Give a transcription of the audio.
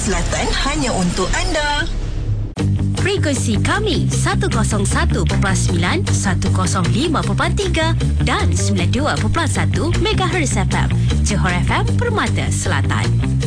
Selatan hanya untuk anda. Frekuensi kami 101.9, 105.3 dan 92.1 MHz FM. Johor FM Permata Selatan.